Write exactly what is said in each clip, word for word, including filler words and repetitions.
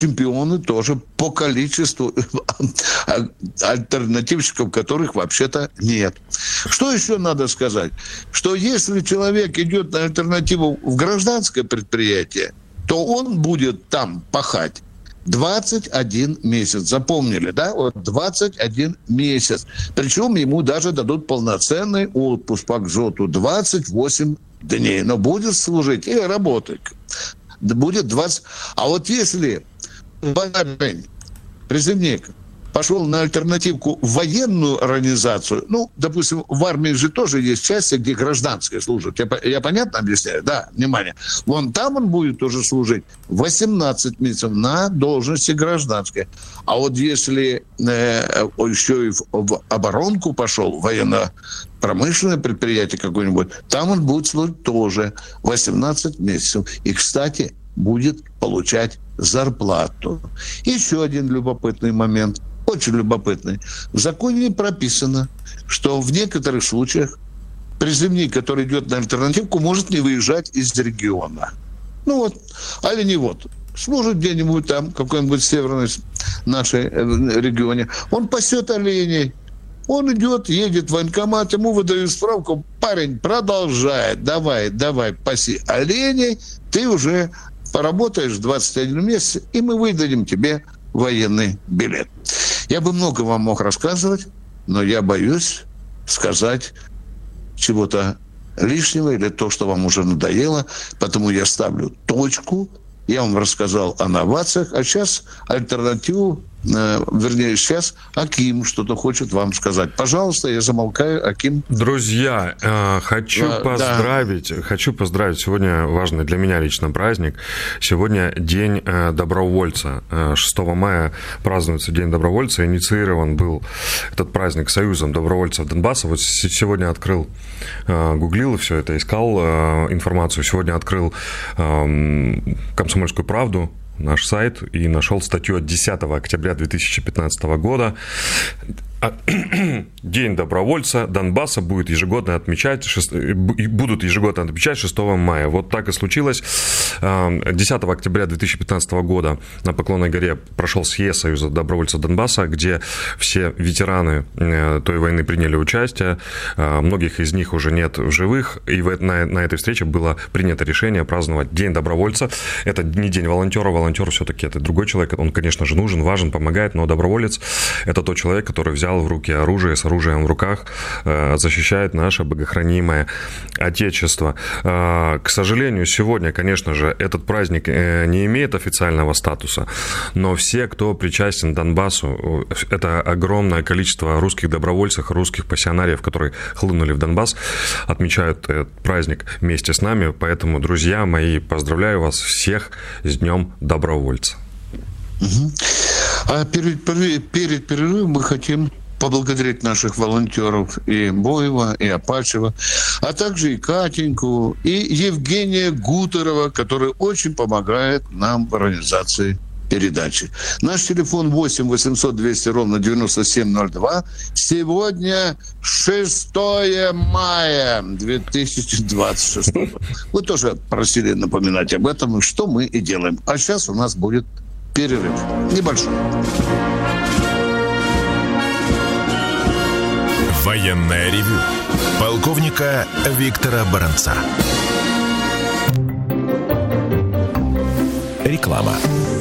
чемпионы тоже по количеству альтернативщиков, которых вообще-то нет. Что еще надо сказать? Что если человек идет на альтернативу в гражданское предприятие, то он будет там пахать двадцать один месяц. Запомнили, да? Вот двадцать один месяц. Причем ему даже дадут полноценный отпуск по ГЖОТу двадцать восемь дней. Но будет служить и работать. Будет двадцать... А вот если парень, призывник, пошел на альтернативку в военную организацию, ну, допустим, в армии же тоже есть части, где гражданские служат. Я, я понятно объясняю? Да, внимание. Вон там он будет тоже служить восемнадцать месяцев на должности гражданской. А вот если э, еще и в, в оборонку пошел, военно-промышленное предприятие какое-нибудь, там он будет служить тоже восемнадцать месяцев. И, кстати, будет получать зарплату. Еще один любопытный момент. Очень любопытный. В законе прописано, что в некоторых случаях призывник, который идет на альтернативку, может не выезжать из региона. Ну вот, али не вот. Служит где-нибудь там, в какой-нибудь северной нашей регионе. Он пасет оленей. Он идет, едет в военкомат, ему выдают справку. Парень продолжает. Давай, давай, паси оленей. Ты уже поработаешь двадцать один месяц, и мы выдадим тебе военный билет. Я бы много вам мог рассказывать, но я боюсь сказать чего-то лишнего или то, что вам уже надоело, потому я ставлю точку. Я вам рассказал о новациях, а сейчас альтернативу, э, вернее, сейчас Аким что-то хочет вам сказать. Пожалуйста, я замолкаю, Аким. Друзья, э, хочу да, поздравить, да. хочу поздравить. Сегодня важный для меня лично праздник. Сегодня День э, добровольца. шестого мая празднуется День добровольца. Инициирован был этот праздник Союзом добровольцев Донбасса. Вот сегодня открыл, э, гуглил все это, искал э, информацию. Сегодня открыл э, «Комсомольскую правду», наш сайт, и нашел статью от десятого октября две тысячи пятнадцатого года. День добровольца Донбасса будет ежегодно отмечать, будут ежегодно отмечать шестого мая. Вот так и случилось. десятого октября две тысячи пятнадцатого года на Поклонной горе прошел съезд Союза добровольцев Донбасса, где все ветераны той войны приняли участие. Многих из них уже нет в живых. И на, на этой встрече было принято решение праздновать День добровольца. Это не день волонтера. Волонтер все-таки это другой человек. Он, конечно же, нужен, важен, помогает, но доброволец – это тот человек, который взял в руки оружие, с оружием в руках, защищает наше богохранимое Отечество. К сожалению, сегодня, конечно же, этот праздник не имеет официального статуса, но все, кто причастен к Донбассу, это огромное количество русских добровольцев, русских пассионариев, которые хлынули в Донбасс, отмечают этот праздник вместе с нами. Поэтому, друзья мои, поздравляю вас всех с Днем добровольца. Угу. А перед, перед перерывом мы хотим поблагодарить наших волонтеров и Боева, и Апачева, а также и Катеньку, и Евгения Гутерова, который очень помогает нам в организации передачи. Наш телефон восемь восемьсот двести ровно девяносто семь ноль два. Сегодня шестого мая две тысячи двадцать шестого. Вы тоже просили напоминать об этом, что мы и делаем. А сейчас у нас будет перерыв. Небольшой. Военное ревю полковника Виктора Баранца. Реклама.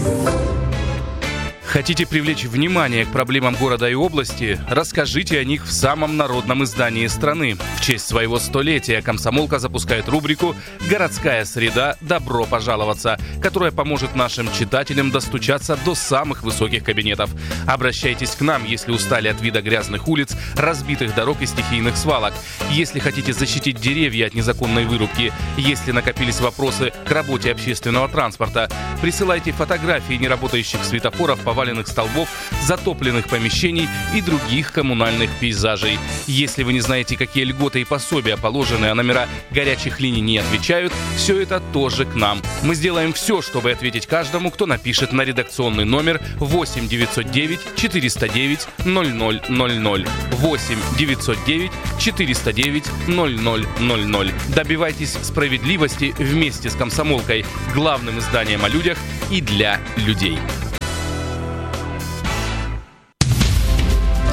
Хотите привлечь внимание к проблемам города и области? Расскажите о них в самом народном издании страны. В честь своего столетия «Комсомолка» запускает рубрику «Городская среда. Добро пожаловаться», которая поможет нашим читателям достучаться до самых высоких кабинетов. Обращайтесь к нам, если устали от вида грязных улиц, разбитых дорог и стихийных свалок. Если хотите защитить деревья от незаконной вырубки, если накопились вопросы к работе общественного транспорта, присылайте фотографии неработающих светофоров, поваленных столбов, затопленных помещений и других коммунальных пейзажей. Если вы не знаете, какие льготы и пособия положены, а номера горячих линий не отвечают, все это тоже к нам. Мы сделаем все, чтобы ответить каждому, кто напишет на редакционный номер восемь девятьсот девять четыреста девять ноль ноль ноль ноль. восемь девятьсот девять четыреста девять ноль ноль ноль ноль. Добивайтесь справедливости вместе с «Комсомолкой», главным изданием о людях и для людей.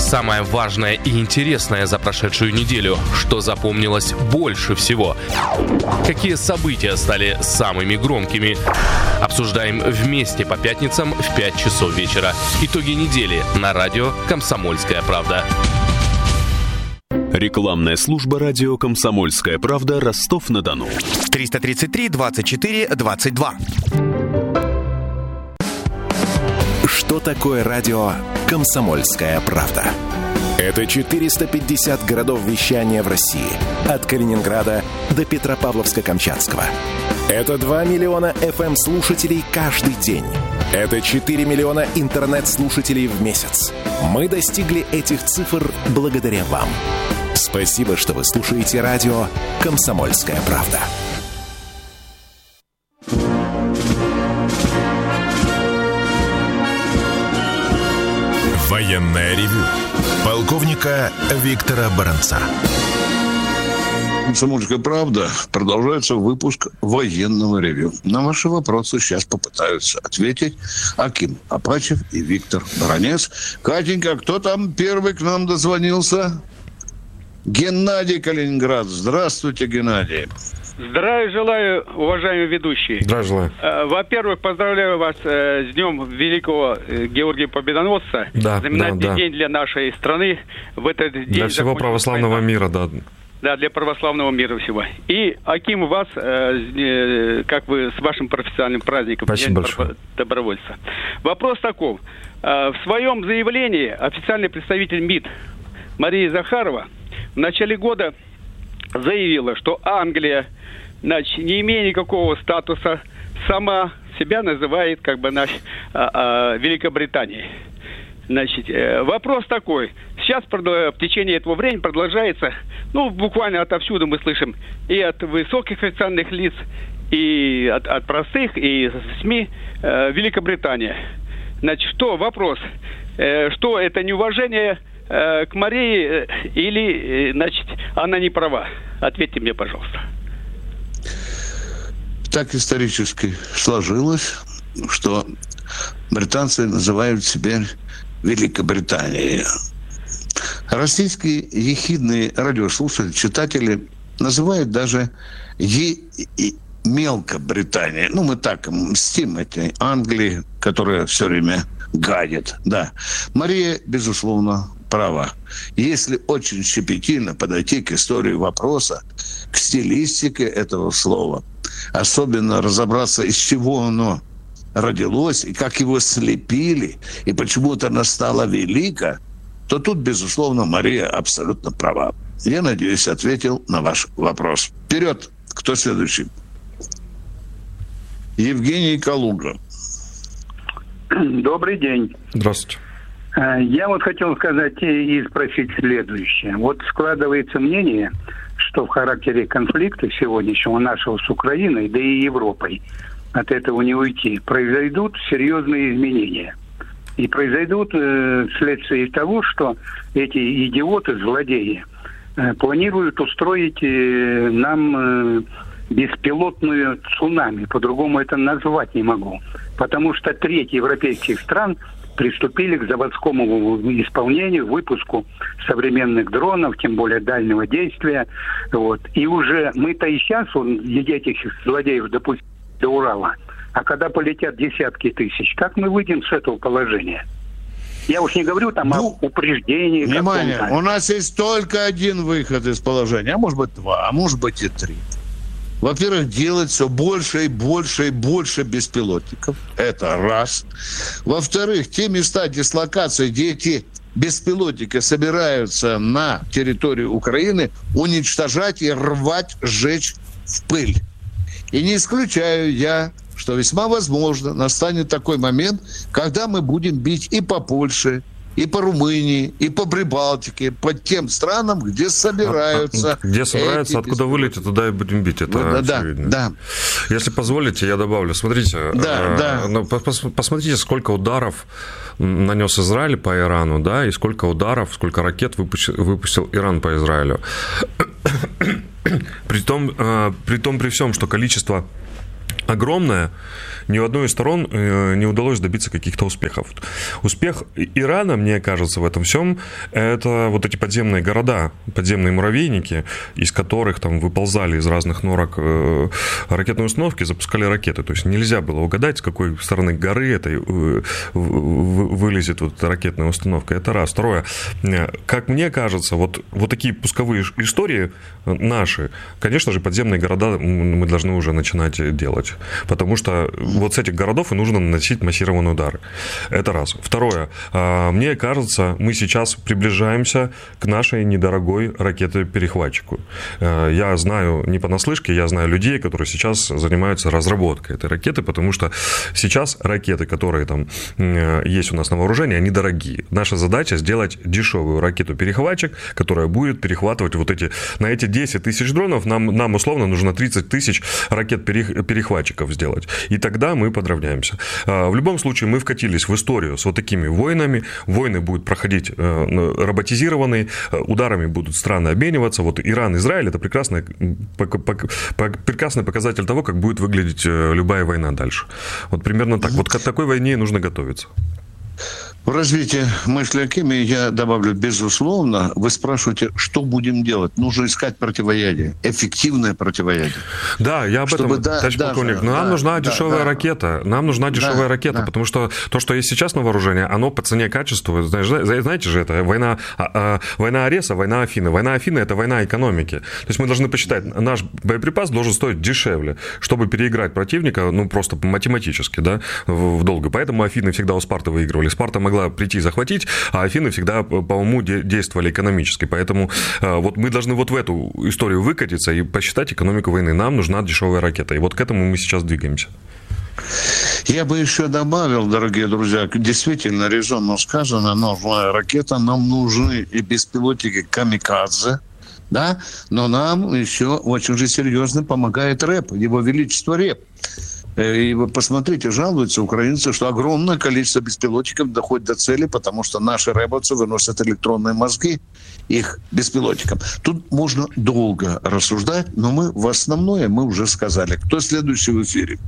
самое важное и интересное за прошедшую неделю? Что запомнилось больше всего? Какие события стали самыми громкими? Обсуждаем вместе по пятницам в пять часов вечера. Итоги недели на радио «Комсомольская правда». Рекламная служба радио «Комсомольская правда», Ростов-на-Дону. триста тридцать три двадцать четыре двадцать два. Что такое радио «Комсомольская правда»? Это четыреста пятьдесят городов вещания в России. От Калининграда до Петропавловска-Камчатского. Это два миллиона эф эм-слушателей каждый день. Это четыре миллиона интернет-слушателей в месяц. Мы достигли этих цифр благодаря вам. Спасибо, что вы слушаете радио «Комсомольская правда». Военное ревю полковника Виктора Баранца. «Комсомольская правда» продолжается выпуск военного ревю. На ваши вопросы сейчас попытаются ответить Аким Апачев и Виктор Баранец. Катенька, кто там первый к нам дозвонился? Геннадий, Калининград. Здравствуйте, Геннадий. Здравия желаю, уважаемые ведущие. Здравия желаю. Во-первых, поздравляю вас с Днем Великого Георгия Победоносца. Да, знаменательный да, да. день для нашей страны. В этот день для всего православного война. мира, да. Да, для православного мира всего. И, Аким, вас, э, как вы, с вашим профессиональным праздником. Спасибо большое. Добровольца. Вопрос таков. Э, в своем заявлении официальный представитель МИД Мария Захарова в начале года заявила, что Англия, значит, не имея никакого статуса, сама себя называет, как бы, наш, а, а, Великобританией. Значит, э, вопрос такой. Сейчас в течение этого времени продолжается, ну, буквально отовсюду мы слышим, и от высоких официальных лиц, и от, от простых, и СМИ, э, Великобритания. Значит, что, вопрос, э, что это неуважение э, к Марии, э, или, э, значит, она не права? Ответьте мне, пожалуйста. Так исторически сложилось, что британцы называют себя Великобританией. Российские ехидные радиослушатели, читатели называют даже е- Мелкобританией. Ну, мы так мстим этой Англии, которая все время гадит. Да. Мария, безусловно, права. Если очень щепетильно подойти к истории вопроса, к стилистике этого слова, особенно разобраться, из чего оно родилось, и как его слепили, и почему-то она стала велика, то тут, безусловно, Мария абсолютно права. Я надеюсь, ответил на ваш вопрос. Вперед! Кто следующий? Евгений Калуга. Добрый день. Здравствуйте. Я вот хотел сказать и спросить следующее. Вот складывается мнение, что в характере конфликта сегодняшнего нашего с Украиной, да и Европой, от этого не уйти, произойдут серьезные изменения. И произойдут э, вследствие того, что эти идиоты, злодеи, э, планируют устроить э, нам э, беспилотную цунами. По-другому это назвать не могу. Потому что треть европейских стран приступили к заводскому исполнению, выпуску современных дронов, тем более дальнего действия. Вот. И уже мы-то и сейчас он, этих злодеев допустим до Урала. А когда полетят десятки тысяч, как мы выйдем с этого положения? Я уж не говорю там ну, о упреждении. Внимание, у нас есть только один выход из положения, а может быть два, а может быть и три. Во-первых, делать все больше и больше и больше беспилотников. Это раз. Во-вторых, те места дислокации, где эти беспилотники собираются на территории Украины, уничтожать и рвать, сжечь в пыль. И не исключаю я, что весьма возможно настанет такой момент, когда мы будем бить и по Польше, и по Румынии, и по Прибалтике, по тем странам, где собираются... Где собираются, откуда вылетят, туда и будем бить. Это да, очевидно. Да, да. Если позволите, я добавлю. Смотрите, да, э, да. Ну, посмотрите, сколько ударов нанес Израиль по Ирану, да, и сколько ударов, сколько ракет выпустил, выпустил Иран по Израилю. При том, э, при том, при всем, что количество огромная, ни у одной из сторон не удалось добиться каких-то успехов. Успех Ирана, мне кажется, в этом всем, это вот эти подземные города, подземные муравейники, из которых там выползали из разных норок ракетные установки, запускали ракеты. То есть нельзя было угадать, с какой стороны горы этой вылезет вот ракетная установка. Это раз. Второе. Как мне кажется, вот, вот такие пусковые истории наши, конечно же, подземные города мы должны уже начинать делать. Потому что вот с этих городов и нужно наносить массированные удары. Это раз. Второе. Мне кажется, мы сейчас приближаемся к нашей недорогой ракете-перехватчику. Я знаю не понаслышке, я знаю людей, которые сейчас занимаются разработкой этой ракеты, потому что сейчас ракеты, которые там есть у нас на вооружении, они дорогие. Наша задача сделать дешевую ракету-перехватчик, которая будет перехватывать вот эти... На эти десять тысяч дронов нам, нам условно нужно тридцать тысяч ракет-перехватчиков сделать. И тогда мы подравняемся. В любом случае, мы вкатились в историю с вот такими войнами. Войны будут проходить роботизированные, ударами будут страны обмениваться. Вот Иран, Израиль – это прекрасный, прекрасный показатель того, как будет выглядеть любая война дальше. Вот примерно так. Вот к такой войне нужно готовиться. В развитии мысли Акима я добавлю, безусловно, вы спрашиваете, что будем делать? Нужно искать противоядие, эффективное противоядие. Да, я об этом, да, товарищ полковник. Нам да, нужна да, дешевая да, ракета. Нам нужна дешевая да, ракета, да. Потому что то, что есть сейчас на вооружении, оно по цене качеству. Знаете же, это война, война Ареса, война Афины. Война Афины – это война экономики. То есть мы должны посчитать, наш боеприпас должен стоить дешевле, чтобы переиграть противника, ну, просто математически, да, в долго. Поэтому Афины всегда у Спарты выигрывали. Спарта могла прийти захватить, а Афины всегда по уму действовали экономически. Поэтому вот мы должны вот в эту историю выкатиться и посчитать экономику войны. Нам нужна дешевая ракета. И вот к этому мы сейчас двигаемся. Я бы еще добавил, дорогие друзья, действительно резонно сказано, нужна ракета, нам нужны и беспилотники камикадзе, да, но нам еще очень же серьезно помогает РЭП, его величество РЭП. И вы посмотрите, жалуются украинцы, что огромное количество беспилотников доходит до цели, потому что наши рэбовцы выносят электронные мозги их беспилотникам. Тут можно долго рассуждать, но мы в основное мы уже сказали. Кто следующий в эфире?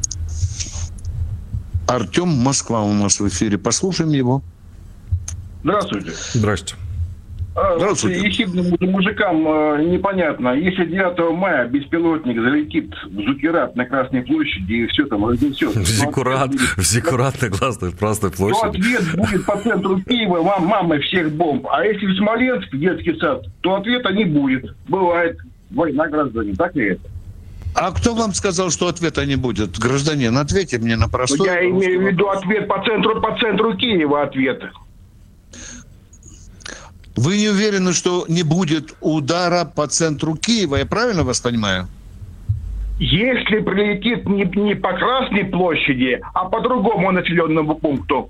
Артем, Москва у нас в эфире. Послушаем его. Здравствуйте. Здравствуйте. Здравствуйте. Ехидным мужикам непонятно. Если девятого мая беспилотник залетит в Зукират на Красной площади и все там разнесет. В Зиккурат, в Зиккурат на Красной площади. То ответ будет по центру Киева вам мамой всех бомб. А если в Смоленск, детский сад, то ответа не будет. Бывает война граждане. Так ли это? А кто вам сказал, что ответа не будет? Гражданин, ответьте мне на простой вопрос. Я имею в виду ответ по центру, по центру Киева ответ. Вы не уверены, что не будет удара по центру Киева? Я правильно вас понимаю? Если прилетит не, не по Красной площади, а по другому населенному пункту.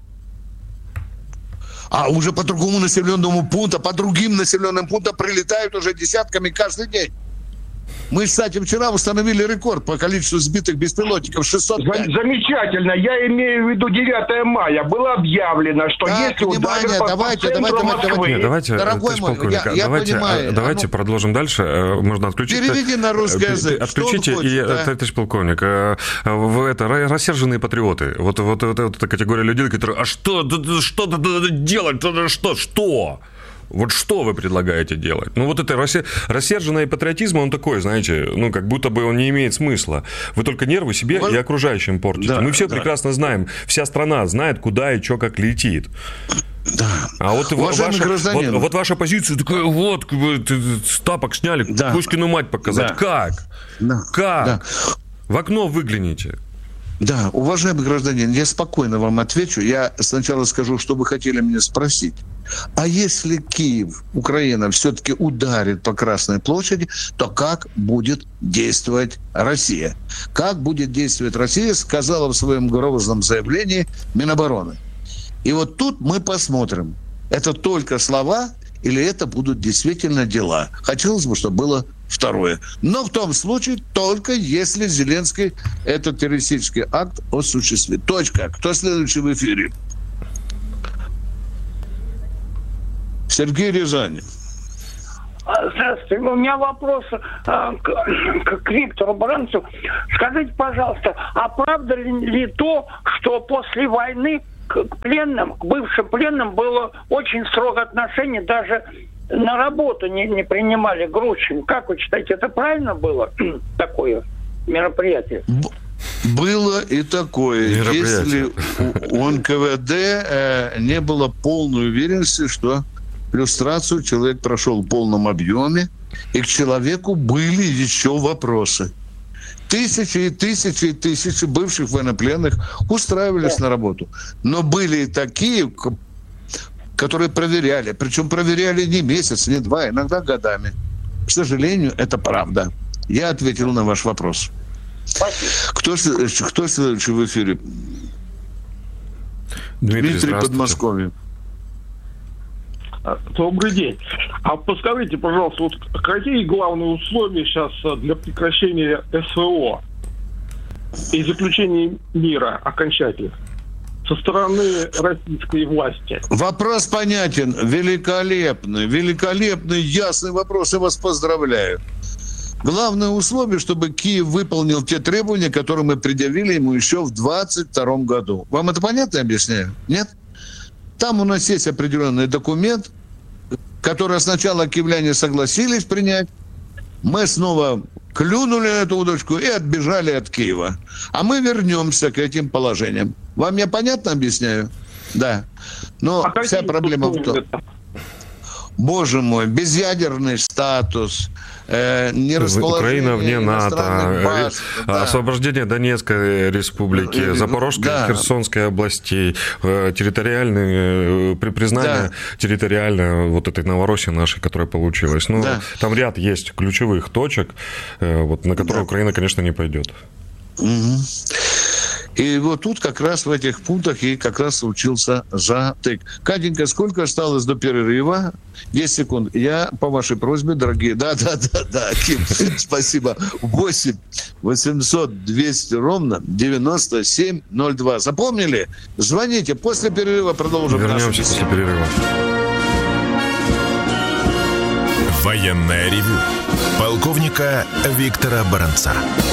А уже по другому населенному пункту, по другим населенным пунктам прилетают уже десятками каждый день. Мы, кстати, вчера установили рекорд по количеству сбитых беспилотников. шестьсот пять. Замечательно. Я имею в виду девятого мая. Было объявлено, что так, если ударит по, давайте, по центру давайте, Москвы... давайте, давайте, дорогой мой, я, я давайте, понимаю. Давайте а ну, продолжим дальше. Можно отключить. Переведи на русский язык. Отключите, хочет, и, да? товарищ полковник, вы это, рассерженные патриоты. Вот, вот, вот, вот эта категория людей, которые, а что, что делать, что, что? Вот что вы предлагаете делать? Ну, вот это рассерженный патриотизм, он такой, знаете, ну, как будто бы он не имеет смысла. Вы только нервы себе вы... и окружающим портите. Да, Мы все да. прекрасно знаем, вся страна знает, куда и что как летит. Да. А вот ваша, вот, вот ваша позиция такая, вот, с тапок сняли, да. Пушкину мать показать. Да. Как? Да. Как? Да. В окно выгляните. Да, уважаемый гражданин, я спокойно вам отвечу. Я сначала скажу, что вы хотели меня спросить. А если Киев, Украина, все-таки ударит по Красной площади, то как будет действовать Россия? Как будет действовать Россия, сказала в своем грозном заявлении Минобороны. И вот тут мы посмотрим, это только слова или это будут действительно дела. Хотелось бы, чтобы было второе. Но в том случае только если Зеленский этот террористический акт осуществит. Точка. Кто следующий в эфире? Сергей Рязань. Здравствуйте. У меня вопрос а, к, к Виктору Баранцу. Скажите, пожалуйста, а правда ли, ли то, что после войны к, к пленным, к бывшим пленным было очень строгое отношение, даже на работу не, не принимали грузчиками? Как вы считаете, это правильно было, такое мероприятие? Было и такое. Если у, у эн ка вэ дэ э, не было полной уверенности, что люстрацию человек прошел в полном объеме, и к человеку были еще вопросы. Тысячи и тысячи и тысячи бывших военнопленных устраивались на работу. Но были и такие, которые проверяли. Причем проверяли не месяц, не два, иногда годами. К сожалению, это правда. Я ответил на ваш вопрос. Кто, кто следующий в эфире? Дмитрий, Дмитрий Подмосковье. Добрый день. А подскажите, пожалуйста, вот какие главные условия сейчас для прекращения эс вэ о и заключения мира окончательно со стороны российской власти? Вопрос понятен. Великолепный, великолепный, ясный вопрос. Я вас поздравляю. Главное условие, чтобы Киев выполнил те требования, которые мы предъявили ему еще в двадцать втором году. Вам это понятно, я объясняю? Нет? Там у нас есть определенный документ, который сначала киевляне согласились принять. Мы снова клюнули на эту удочку и отбежали от Киева. А мы вернемся к этим положениям. Вам я понятно объясняю? Да. Но а вся проблема в том... Боже мой, безъядерный статус, э, не расположение Украина вне НАТО, баз, да. Освобождение Донецкой республики, Запорожской и да. Херсонской областей, территориальное признание да. территориально вот этой Новороссии нашей, которая получилась. Ну, да. Там ряд есть ключевых точек, вот, на которые да. Украина, конечно, не пойдет. Угу. И вот тут как раз в этих пунктах и как раз случился затык. Катенька, сколько осталось до перерыва? десять секунд. Я по вашей просьбе, дорогие... Да, да, да, да, Ким, спасибо. восемь восемьсот двести ровно девяносто семь ноль два. Запомнили? Звоните. После перерыва продолжим. Вернемся после перерыва. Военное ревю полковника Виктора Баранца.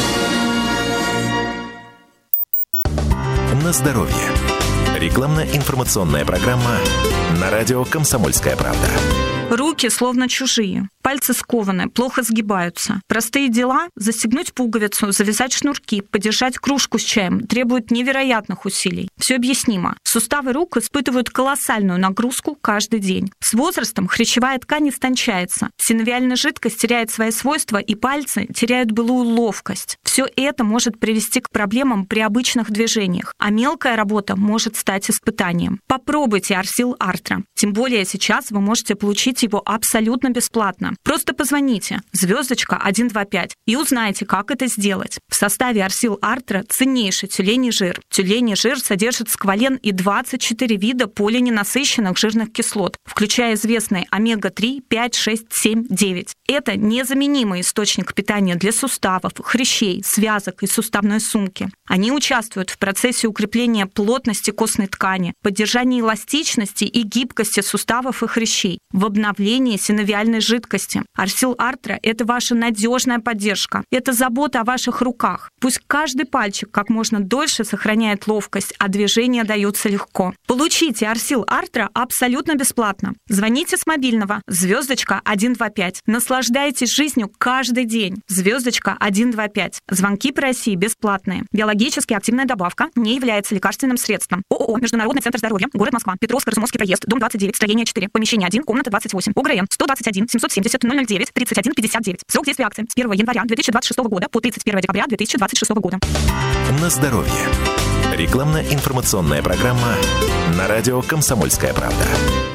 На здоровье. Рекламно-информационная программа на радио «Комсомольская правда». Руки словно чужие, пальцы скованы, плохо сгибаются. Простые дела – застегнуть пуговицу, завязать шнурки, подержать кружку с чаем – требуют невероятных усилий. Все объяснимо. Суставы рук испытывают колоссальную нагрузку каждый день. С возрастом хрящевая ткань истончается, синовиальная жидкость теряет свои свойства, и пальцы теряют былую ловкость. Все это может привести к проблемам при обычных движениях, а мелкая работа может стать испытанием. Попробуйте Арсил Артра. Тем более сейчас вы можете получить его абсолютно бесплатно. Просто позвоните звездочка один два пять и узнайте, как это сделать. В составе Арсил Артра ценнейший тюленей жир. Тюленей жир содержит сквален и двадцать четыре вида полиненасыщенных жирных кислот, включая известные омега три, пять, шесть, семь, девять. Это незаменимый источник питания для суставов, хрящей, связок и суставной сумки. Они участвуют в процессе укрепления плотности костной ткани, поддержания эластичности и гибкости суставов и хрящей, в обновлении синовиальной жидкости. Арсил Артра – это ваша надежная поддержка. Это забота о ваших руках. Пусть каждый пальчик как можно дольше сохраняет ловкость, а движения даются легко. Получите Арсил Артра абсолютно бесплатно. Звоните с мобильного звездочка один два пять. Наслаждайтесь жизнью каждый день. Звездочка один два пять. Звонки по России бесплатные. Биологически активная добавка не является лекарственным средством. ООО «Международный центр здоровья», город Москва, Петровско-Разумовский проезд, дом двадцать девять, строение четыре, помещение один, комната двадцать восемь. УГРН сто двадцать один семьсот семьдесят ноль ноль девять тридцать один пятьдесят девять. Срок действия акции с первого января две тысячи двадцать шестого года по тридцать первого декабря две тысячи двадцать шестого года. На здоровье. Рекламно-информационная программа на радио «Комсомольская правда».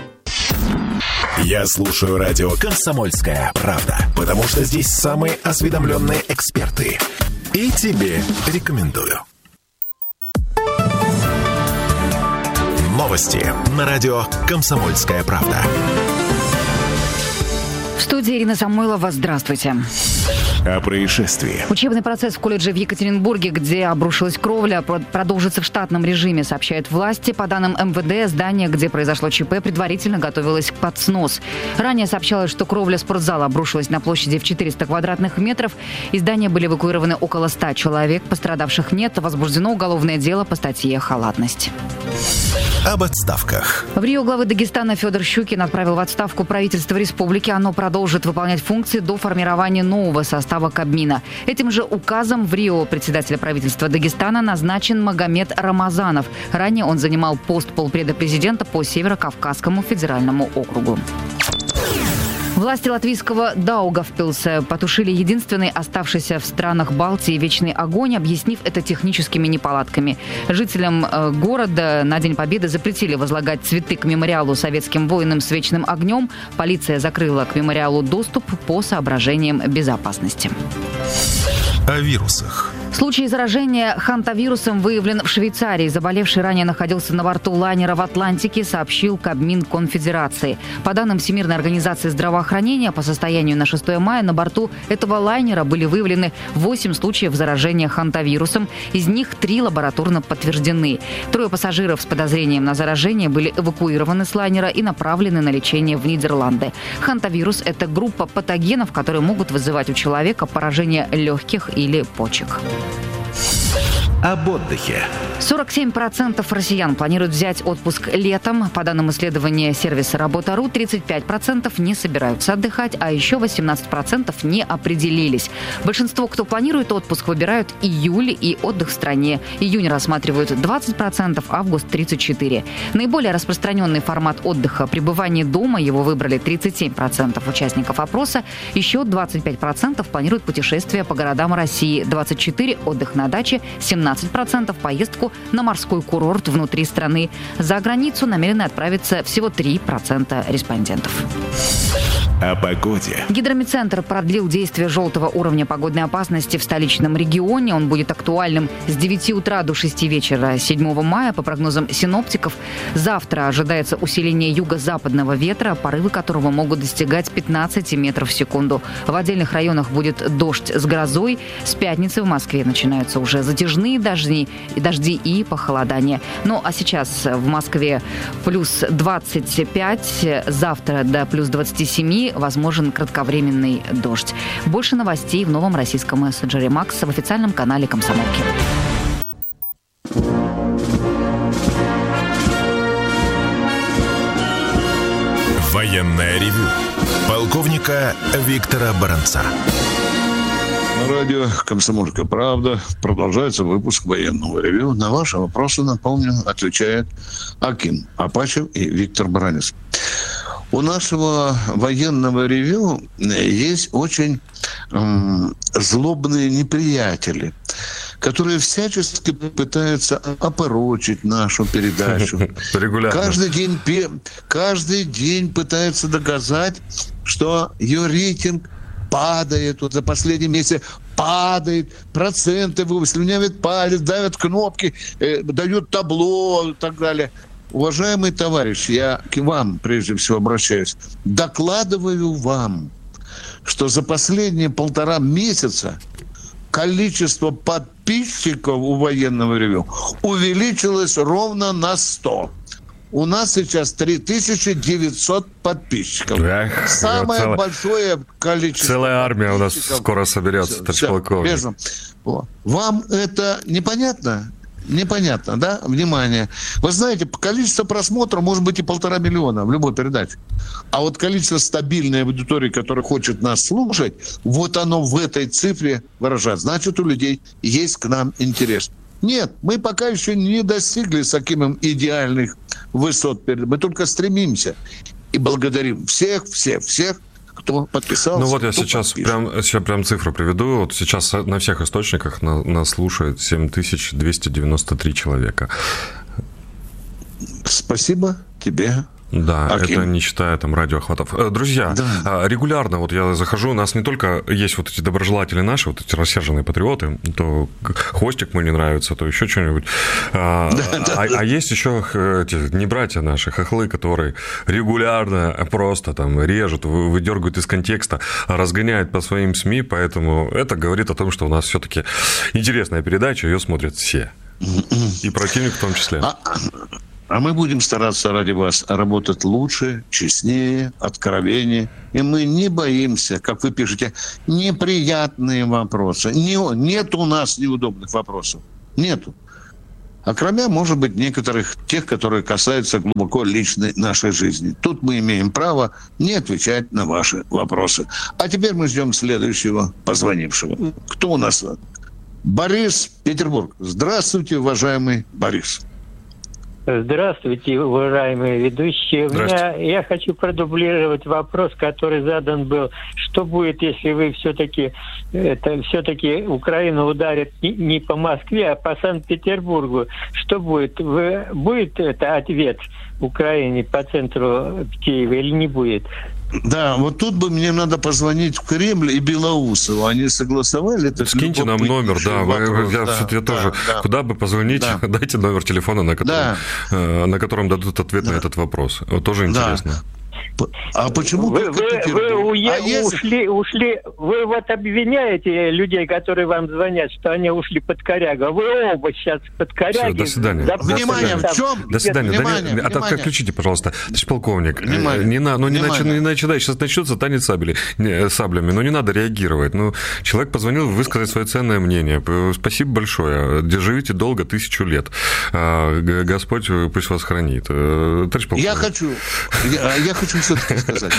Я слушаю радио «Комсомольская правда», потому что здесь самые осведомленные эксперты. И тебе рекомендую. Новости на радио «Комсомольская правда». В студии Ирина Самойлова. Здравствуйте. О происшествии. Учебный процесс в колледже в Екатеринбурге, где обрушилась кровля, продолжится в штатном режиме, сообщают власти. По данным эм вэ дэ, здание, где произошло ЧП, предварительно готовилось под снос. Ранее сообщалось, что кровля спортзала обрушилась на площади в четыреста квадратных метров. Из здания были эвакуированы около ста человек. Пострадавших нет. Возбуждено уголовное дело по статье «Халатность». Об отставках. В Рио главы Дагестана Федор Щукин отправил в отставку правительство республики. Оно продолжит выполнять функции до формирования нового состава Кабмина. Этим же указом в Рио председателя правительства Дагестана назначен Магомед Рамазанов. Ранее он занимал пост полпреда президента по Северо-Кавказскому федеральному округу. Власти латвийского Даугавпилса потушили единственный оставшийся в странах Балтии вечный огонь, объяснив это техническими неполадками. Жителям э, города на День Победы запретили возлагать цветы к мемориалу советским воинам с вечным огнем. Полиция закрыла к мемориалу доступ по соображениям безопасности. О вирусах. Случай заражения хантавирусом выявлен в Швейцарии. Заболевший ранее находился на борту лайнера в Атлантике, сообщил Кабмин Конфедерации. По данным Всемирной организации здравоохранения, по состоянию на шестое мая на борту этого лайнера были выявлены восемь случаев заражения хантавирусом. Из них три лабораторно подтверждены. Трое пассажиров с подозрением на заражение были эвакуированы с лайнера и направлены на лечение в Нидерланды. Хантавирус – это группа патогенов, которые могут вызывать у человека поражение легких или почек. Об отдыхе. сорок семь процентов россиян планируют взять отпуск летом. По данным исследования сервиса «Работа.ру», тридцать пять процентов не собираются отдыхать, а еще восемнадцать процентов не определились. Большинство, кто планирует отпуск, выбирают июль и отдых в стране. Июнь рассматривают двадцать процентов, август – тридцать четыре процента. Наиболее распространенный формат отдыха – пребывание дома. Его выбрали тридцать семь процентов участников опроса. Еще двадцать пять процентов планируют путешествия по городам России. двадцать четыре процента – отдых на даче, семнадцать процентов поездку на морской курорт внутри страны. За границу намерены отправиться всего три процента респондентов. О погоде. Гидромедцентр продлил действие желтого уровня погодной опасности в столичном регионе. Он будет актуальным с девяти утра до шести вечера седьмого мая. По прогнозам синоптиков, завтра ожидается усиление юго-западного ветра, порывы которого могут достигать пятнадцати метров в секунду. В отдельных районах будет дождь с грозой. С пятницы в Москве начинаются уже затяжные дожди, дожди и похолодание. Ну а сейчас в Москве плюс двадцать пять, завтра до плюс двадцати семи возможен кратковременный дождь. Больше новостей в новом российском мессенджере Макс в официальном канале «Комсомолки». Военное ревю полковника Виктора Баранца. На радио «Комсомольская правда» продолжается выпуск военного ревю. На ваши вопросы, напомню, отвечают Аким Апачев и Виктор Баранец. У нашего военного ревю есть очень м, злобные неприятели, которые всячески пытаются опорочить нашу передачу. Регулярно. Каждый день, каждый день пытаются доказать, что ее рейтинг падает, вот за последний месяц падает, проценты выслюнявят палец, давят кнопки, э, дают табло и так далее. Уважаемый товарищ, я к вам прежде всего обращаюсь. Докладываю вам, что за последние полтора месяца количество подписчиков у военного ревю увеличилось ровно на сто. У нас сейчас три тысячи девятьсот подписчиков. Эх, Самое целая, большое количество. Целая армия у нас скоро соберется, товарищ полковник. Вам это непонятно? Непонятно, да? Внимание. Вы знаете, количество просмотров может быть и полтора миллиона в любой передаче. А вот количество стабильной аудитории, которая хочет нас слушать, вот оно в этой цифре выражается. Значит, у людей есть к нам интерес. Нет, мы пока еще не достигли с Акимом идеальных высот. Мы только стремимся и благодарим всех, всех, всех, кто подписался. Ну вот я сейчас прям, сейчас прям цифру приведу. Вот сейчас на всех источниках нас, нас слушает семь тысяч двести девяносто три человека. Спасибо тебе Да, Аким. это не считая там радиоохватов. Друзья, да. регулярно вот я захожу, у нас не только есть вот эти доброжелатели наши, вот эти рассерженные патриоты, то хвостик мне не нравится, то еще что-нибудь. А, да, да, а, да. а есть еще эти не братья наши, хохлы, которые регулярно просто там режут, выдергивают из контекста, разгоняют по своим СМИ, поэтому это говорит о том, что у нас все-таки интересная передача, ее смотрят все. И противник в том числе. А, а мы будем стараться ради вас работать лучше, честнее, откровеннее. И мы не боимся, как вы пишете, неприятные вопросы. Не, нет у нас неудобных вопросов. Нету. А кроме, может быть, некоторых тех, которые касаются глубоко личной нашей жизни. Тут мы имеем право не отвечать на ваши вопросы. А теперь мы ждем следующего позвонившего. Кто у нас? Борис, Петербург. Здравствуйте, уважаемый Борис. Здравствуйте, уважаемые ведущие. У меня, я хочу продублировать вопрос, который задан был. Что будет, если вы все-таки это все-таки Украину ударит не, не по Москве, а по Санкт-Петербургу? Что будет? Вы, будет это ответ Украине по центру Киева или не будет? Да, вот тут бы мне надо позвонить в Кремль и Белоусову. Они согласовали это? Скиньте нам номер, да. Вы, я, да, я да, тоже. Да. Куда бы позвонить? Да. Дайте номер телефона, на котором, да. на котором дадут ответ да. на этот вопрос. Вот тоже интересно. Да. А почему вы, вы, вы уе- а если... ушли, ушли, вы вот обвиняете людей, которые вам звонят, что они ушли под корягу, а вы оба сейчас под корягу. До свидания. Да, внимание, в чем? До свидания. Внимание, да, внимание. Отключите, пожалуйста, товарищ полковник. Внимание. Не на, ну, не, нач, не начинай, сейчас начнется танец сабли, не, саблями, но не надо реагировать. Ну, человек позвонил высказать свое ценное мнение. Спасибо большое. Живите долго, тысячу лет. Господь пусть вас хранит. Товарищ полковник. Я хочу, я, я хочу все-таки сказать.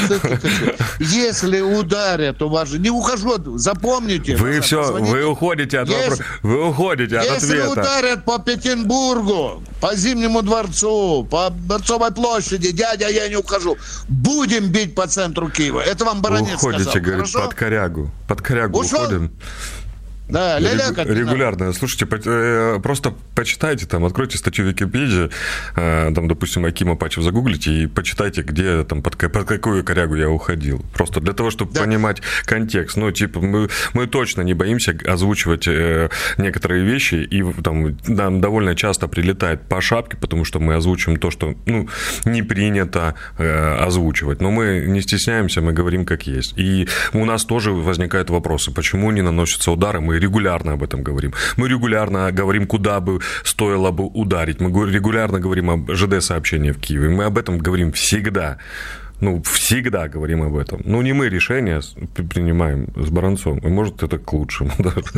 Если ударят у вас же... Не ухожу, запомните. Вы все, позвоните. Вы уходите от если, вопроса. Вы уходите от если ответа. Если ударят по Петербургу, по Зимнему дворцу, по Дворцовой площади, дядя, я не ухожу. Будем бить по центру Киева. Это вам Баранец сказал. Уходите, говорит, хорошо? под корягу. Под корягу Ушел? уходим. Да, ля-ля, регулярно. Слушайте, просто почитайте, там, откройте статью в Википедии, там, допустим, Аким Апачев загуглите и почитайте, где, там, под, под какую корягу я уходил. Просто для того, чтобы да. понимать контекст. Ну, типа, мы, мы точно не боимся озвучивать э, некоторые вещи, и там нам довольно часто прилетает по шапке, потому что мы озвучим то, что, ну, не принято э, озвучивать. Но мы не стесняемся, мы говорим как есть. И у нас тоже возникают вопросы, почему не наносятся удары. Мы регулярно об этом говорим. Мы регулярно говорим, куда бы стоило бы ударить. Мы регулярно говорим об ЖД-сообщении в Киеве. Мы об этом говорим всегда. Ну, всегда говорим об этом. Ну, не мы решения принимаем с Баранцом. И, может, это к лучшему.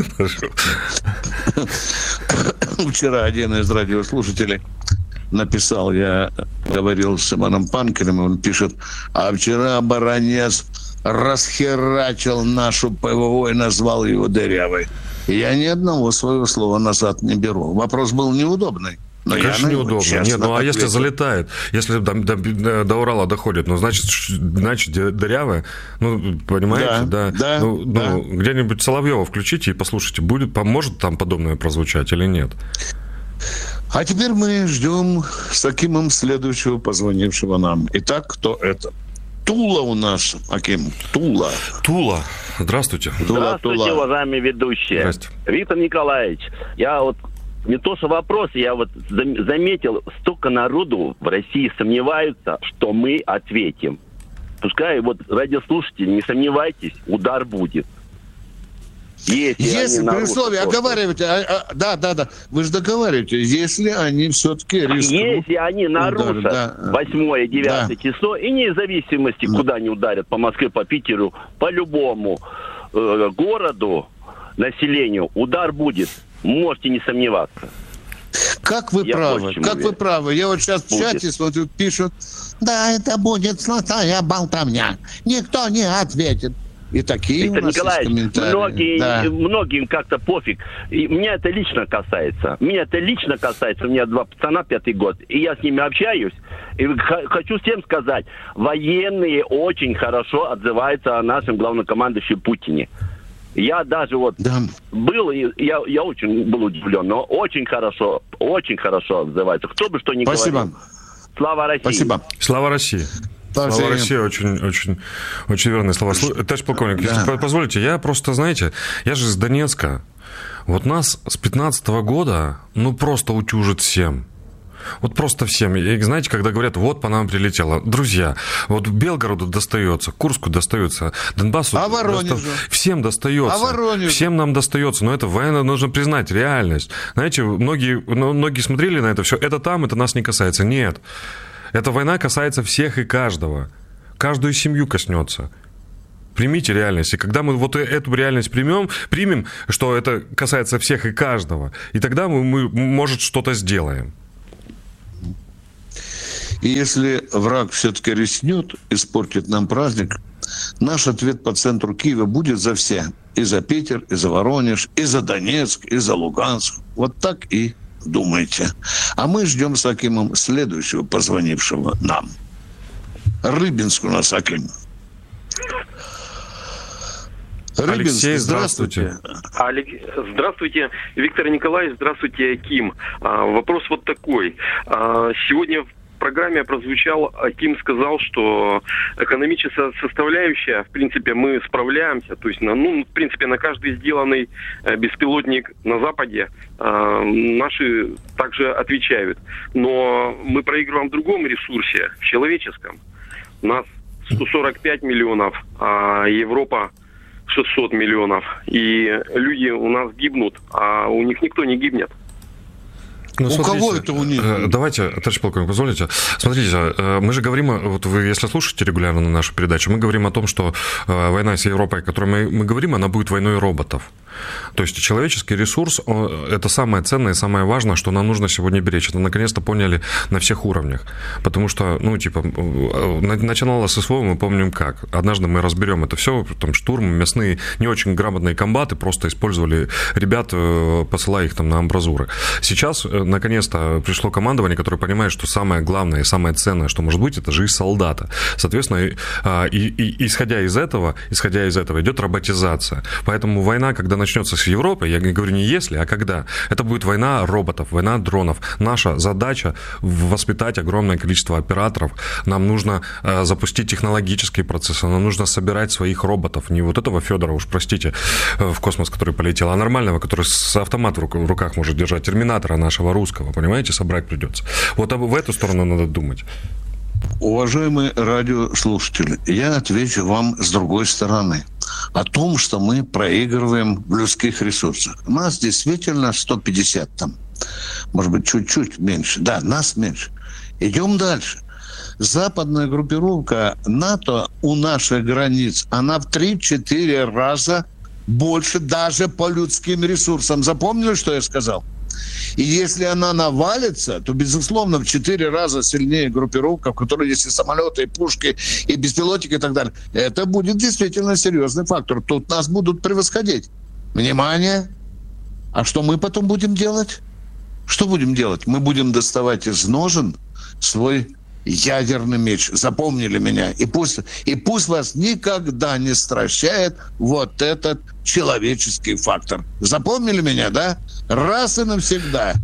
Вчера один из радиослушателей написал, я говорил с Иваном Панкером, он пишет, а вчера Баранец расхерачил нашу ПВО и назвал его дырявой. Я ни одного своего слова назад не беру. Вопрос был неудобный. Но Конечно, неудобно. Нет, ну а ответил. Если залетает, если до, до, до Урала доходит, ну, значит, значит, дырявая, ну, понимаете, да, да, да, ну, да. Ну, где-нибудь Соловьева включите и послушайте, будет, поможет там подобное прозвучать или нет? А теперь мы ждем с Акимом следующего позвонившего нам. Итак, кто это? Тула у нас, Аким. Тула. Тула. Здравствуйте. Тула, Здравствуйте, Тула. уважаемые ведущие. Виктор Николаевич, я вот не то что вопрос, я вот заметил, столько народу в России сомневаются, что мы ответим. Пускай вот радиослушатели, не сомневайтесь, удар будет. Если, если при условии оговариваете, а, а, да, да, да, вы же договариваете, если они все-таки рискуют. Если они нарушат да, восьмое, девятое да. число, и вне зависимости, да. куда они ударят, по Москве, по Питеру, по любому э, городу, населению, удар будет. Можете не сомневаться. Как вы Я правы, как вы правы. Я вот сейчас будет. В чате смотрю, пишут, да, это будет золотая болтовня. Никто не ответит. И такие Виктор у нас Николаевич, многие, да. многим как-то пофиг. И меня это лично касается. Меня это лично касается. У меня два пацана, пятый год. И я с ними общаюсь. И хочу всем сказать, военные очень хорошо отзываются о нашем главнокомандующем Путине. Я даже вот да. был, и я, я очень был удивлен, но очень хорошо, очень хорошо отзывается. Кто бы что ни Спасибо. говорил. Слава России. Спасибо. Слава России. Спасибо. Слава России, очень, очень, очень верные слова. Товарищ полковник, да. Если позволите, я просто, знаете, я же из Донецка. Вот нас с пятнадцатого года, ну, просто утюжит всем. Вот просто всем. И знаете, когда говорят, вот по нам прилетело. Друзья, вот Белгороду достается, Курску достается, Донбассу... А Воронежу? Доста... Всем достается. А Воронежу? Всем нам достается. Но это военно нужно признать, реальность. Знаете, многие, ну, многие смотрели на это все. Это там, это нас не касается. Нет. Эта война касается всех и каждого. Каждую семью коснется. Примите реальность. И когда мы вот эту реальность примем, примем, что это касается всех и каждого, и тогда мы, мы может, что-то сделаем. И если враг все-таки рискнет испортить нам праздник, наш ответ по центру Киева будет за все. И за Питер, и за Воронеж, и за Донецк, и за Луганск. Вот так и думайте. А мы ждем с Акимом следующего позвонившего нам. Рыбинск у нас Аким. Рыбинск, Алексей, здравствуйте. здравствуйте. Здравствуйте, Виктор Николаевич, здравствуйте, Аким. А, вопрос вот такой. А, сегодня в программе прозвучал, Аким сказал, что экономическая составляющая, в принципе, мы справляемся. То есть, на, ну, в принципе, на каждый сделанный беспилотник на Западе а, наши также отвечают. Но мы проигрываем в другом ресурсе, в человеческом. У нас сто сорок пять миллионов, а Европа шестьсот миллионов. И люди у нас гибнут, а у них никто не гибнет. Ну, у смотрите, кого это у них? Давайте, товарищ полковник, позволите. Смотрите, мы же говорим, вот вы, если слушаете регулярно нашу передачу, мы говорим о том, что война с Европой, о которой мы, мы говорим, она будет войной роботов. То есть человеческий ресурс – это самое ценное и самое важное, что нам нужно сегодня беречь. Это наконец-то поняли на всех уровнях. Потому что, ну, типа, начиналось с СВО, мы помним как. Однажды мы разберем это все, там, штурм, мясные, не очень грамотные комбаты просто использовали ребят, посылая их там на амбразуры. Сейчас, наконец-то, пришло командование, которое понимает, что самое главное и самое ценное, что может быть, это жизнь солдата. Соответственно, и, и, и, исходя из этого, исходя из этого, идет роботизация. Поэтому война, когда начнется с Европы, я говорю не если, а когда, это будет война роботов, война дронов. Наша задача воспитать огромное количество операторов. Нам нужно э, запустить технологические процессы, нам нужно собирать своих роботов. Не вот этого Федора, уж простите, э, в космос, который полетел, а нормального, который с автоматом в руках может держать, терминатора нашего русского, понимаете, собрать придется. Вот в эту сторону надо думать. Уважаемые радиослушатели, я отвечу вам с другой стороны. О том, что мы проигрываем в людских ресурсах. Нас действительно сто пятьдесят там. Может быть, чуть-чуть меньше. Да, нас меньше. Идем дальше. Западная группировка НАТО у наших границ, она в три-четыре раза больше даже по людским ресурсам. Запомнили, что я сказал? И если она навалится, то, безусловно, в четыре раза сильнее группировка, в которой есть и самолеты, и пушки, и беспилотники, и так далее. Это будет действительно серьезный фактор. Тут нас будут превосходить. Внимание! А что мы потом будем делать? Что будем делать? Мы будем доставать из ножен свой ядерный меч. Запомнили меня. И пусть, и пусть вас никогда не стращает вот этот человеческий фактор. Запомнили меня, да? Раз и навсегда.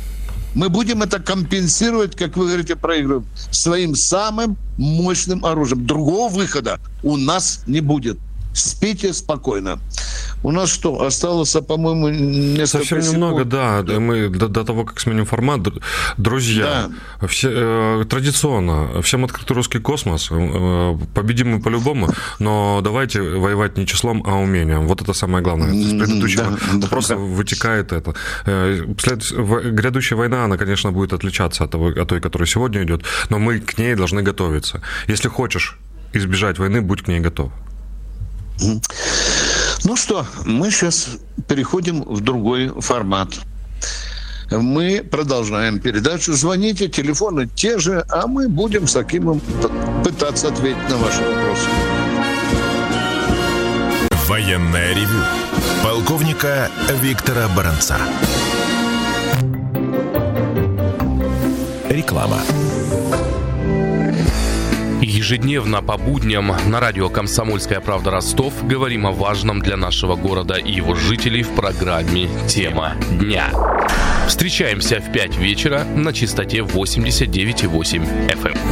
Мы будем это компенсировать, как вы говорите, проигрывать, своим самым мощным оружием. Другого выхода у нас не будет. Спите спокойно. У нас что, осталось, по-моему, несколько Совсем секунд? немного, да. Мы до, до того, как сменим формат, друзья, да. все, э, традиционно, всем открытый русский космос, э, победим мы по-любому, но давайте воевать не числом, а умением. Вот это самое главное. Из предыдущего да, просто да. вытекает это. Э, след, в, грядущая война, она, конечно, будет отличаться от, того, от той, которая сегодня идет, но мы к ней должны готовиться. Если хочешь избежать войны, будь к ней готов. Ну что, мы сейчас переходим в другой формат. Мы продолжаем передачу. Звоните, телефоны те же, а мы будем с Акимом пытаться ответить на ваши вопросы. Военное ревю полковника Виктора Баранца. Реклама. Ежедневно по будням на радио «Комсомольская правда» Ростов говорим о важном для нашего города и его жителей в программе «Тема дня». Встречаемся в пять вечера на частоте восемьдесят девять и восемь эф эм.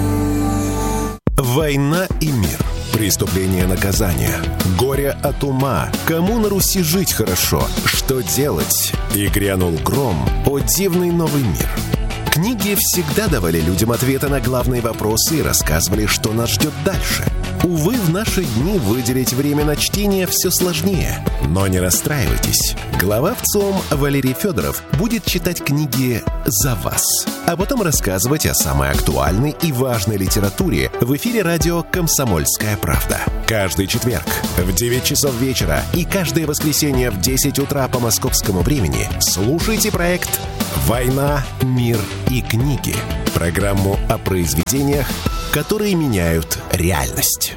«Война и мир». Преступление, наказание. Горе от ума. Кому на Руси жить хорошо? Что делать? И грянул гром. О, дивный новый мир. Книги всегда давали людям ответы на главные вопросы и рассказывали, что нас ждет дальше. Увы, в наши дни выделить время на чтение все сложнее. Но не расстраивайтесь. Глава ВЦИОМ Валерий Федоров будет читать книги за вас, а потом рассказывать о самой актуальной и важной литературе в эфире радио «Комсомольская правда». Каждый четверг в девять часов вечера и каждое воскресенье в десять утра по московскому времени слушайте проект «Война, мир и книги». Программу о произведениях, которые меняют реальность.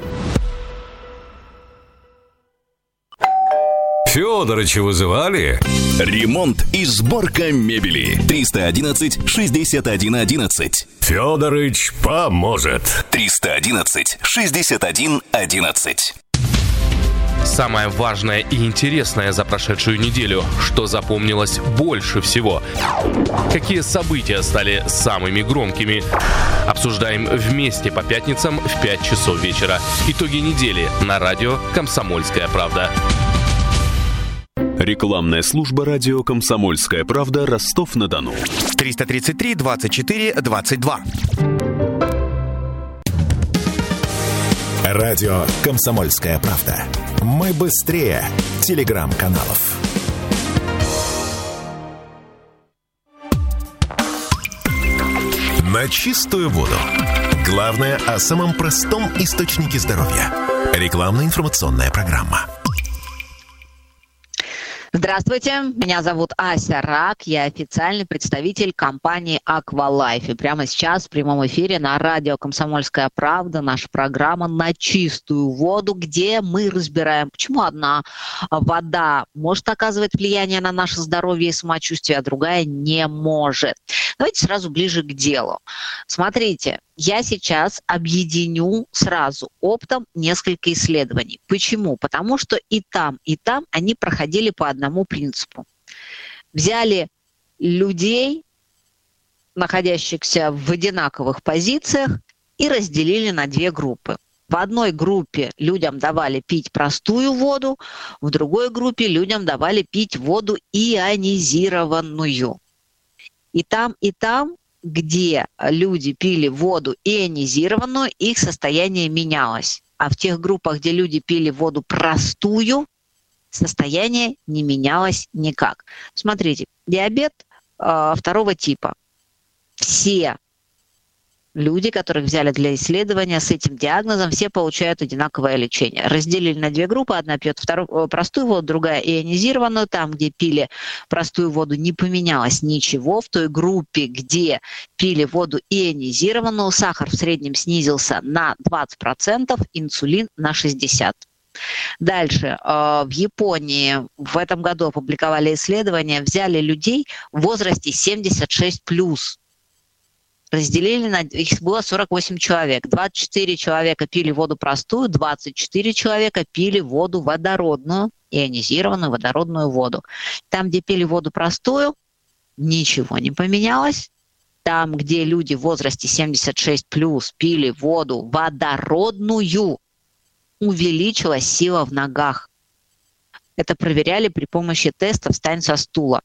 Федорыча вызывали? Ремонт и сборка мебели. триста одиннадцать шестьдесят один одиннадцать. Федорыч поможет. триста одиннадцать шестьдесят один одиннадцать. Самое важное и интересное за прошедшую неделю. Что запомнилось больше всего? Какие события стали самыми громкими? Обсуждаем вместе по пятницам в пять часов вечера. Итоги недели на радио «Комсомольская правда». Рекламная служба радио «Комсомольская правда», Ростов-на-Дону. триста тридцать три двадцать четыре двадцать два. Радио «Комсомольская правда». Мы быстрее телеграм-каналов. На чистую воду. Главное о самом простом источнике здоровья. Рекламно-информационная программа. Здравствуйте, меня зовут Ася Рак, я официальный представитель компании Аквалайф. И прямо сейчас в прямом эфире на радио «Комсомольская правда» наша программа «На чистую воду», где мы разбираем, почему одна вода может оказывать влияние на наше здоровье и самочувствие, а другая не может. Давайте сразу ближе к делу. Смотрите, я сейчас объединю сразу оптом несколько исследований. Почему? Потому что и там, и там они проходили по одному принципу. Взяли людей, находящихся в одинаковых позициях, и разделили на две группы. В одной группе людям давали пить простую воду, в другой группе людям давали пить воду ионизированную. И там, и там, где люди пили воду ионизированную, их состояние менялось. А в тех группах, где люди пили воду простую, состояние не менялось никак. Смотрите, диабет э, второго типа. Все люди, которых взяли для исследования с этим диагнозом, все получают одинаковое лечение. Разделили на две группы. Одна пьет вторую, простую воду, другая ионизированную. Там, где пили простую воду, не поменялось ничего. В той группе, где пили воду ионизированную, сахар в среднем снизился на двадцать процентов, инсулин на шестьдесят процентов. Дальше. В Японии в этом году опубликовали исследование, взяли людей в возрасте семьдесят шесть плюс. Разделили на... Их было сорок восемь человек. двадцать четыре человека пили воду простую, двадцать четыре человека пили воду водородную, ионизированную водородную воду. Там, где пили воду простую, ничего не поменялось. Там, где люди в возрасте семьдесят шесть плюс пили воду водородную, увеличилась сила в ногах. Это проверяли при помощи теста «Встань со стула».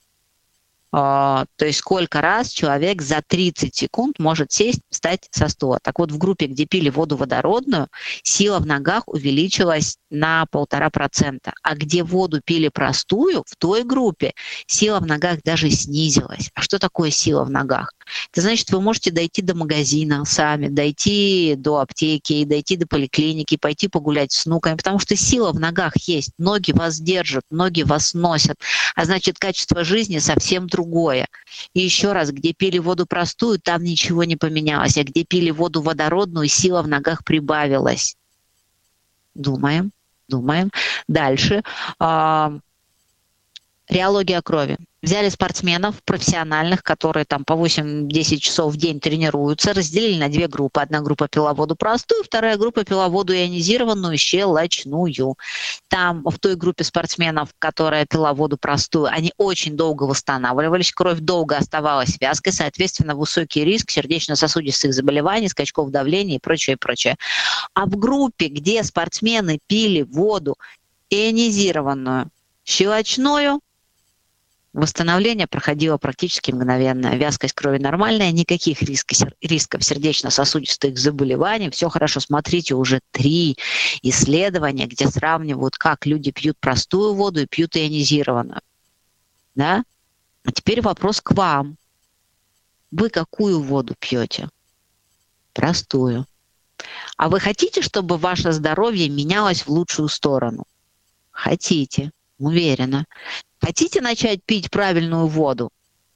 Uh, то есть сколько раз человек за тридцать секунд может сесть, встать со стула. Так вот, в группе, где пили воду водородную, сила в ногах увеличилась на полтора процента. А где воду пили простую, в той группе сила в ногах даже снизилась. А что такое сила в ногах? Это значит, вы можете дойти до магазина сами, дойти до аптеки, дойти до поликлиники, пойти погулять с внуками, потому что сила в ногах есть. Ноги вас держат, ноги вас носят. А значит, качество жизни совсем другое. Другое. И еще раз, где пили воду простую, там ничего не поменялось, а где пили воду водородную, сила в ногах прибавилась. Думаем, думаем. Дальше. Реология крови. Взяли спортсменов профессиональных, которые там по восемь-десять часов в день тренируются, разделили на две группы. Одна группа пила воду простую, вторая группа пила воду ионизированную, щелочную. Там в той группе спортсменов, которая пила воду простую, они очень долго восстанавливались, кровь долго оставалась вязкой, соответственно, высокий риск сердечно-сосудистых заболеваний, скачков давления и прочее, прочее. А в группе, где спортсмены пили воду ионизированную, щелочную, восстановление проходило практически мгновенно. Вязкость крови нормальная, никаких рисков, рисков сердечно-сосудистых заболеваний. Все хорошо. Смотрите, уже три исследования, где сравнивают, как люди пьют простую воду и пьют ионизированную. Да? А теперь вопрос к вам. Вы какую воду пьете? Простую. А вы хотите, чтобы ваше здоровье менялось в лучшую сторону? Хотите. Уверена. Хотите начать пить правильную воду?